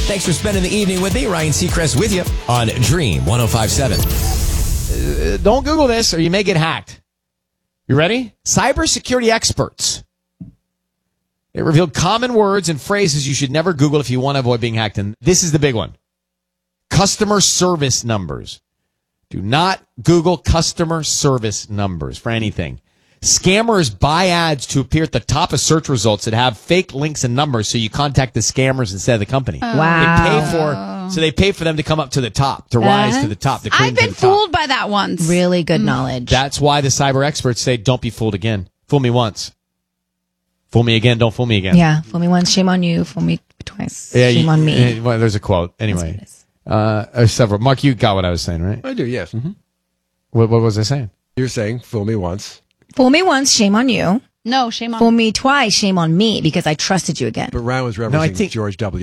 Thanks for spending the evening with me. Ryan Seacrest with you on Dream 105.7. Don't Google this or you may get hacked. You ready? Cybersecurity experts. It revealed common words and phrases you should never Google if you want to avoid being hacked. And this is the big one. Customer service numbers. Do not Google customer service numbers for anything. Scammers buy ads to appear at the top of search results that have fake links and numbers, so you contact the scammers instead of the company. Wow. They pay for them to come up to the top, to rise to the top. To I've been fooled by that once. Really good knowledge. That's why the cyber experts say, don't be fooled again. Fool me once. Fool me again, don't fool me again. Yeah, fool me once, shame on you. Fool me twice, shame on me. Well, there's a quote. Anyway, several. Mark, you got what I was saying, right? I do, yes. Mm-hmm. What was I saying? You're saying, fool me once. Fool me once, shame on you. No, shame on Fool me twice, shame on me, because I trusted you again. But Ryan was referencing George W.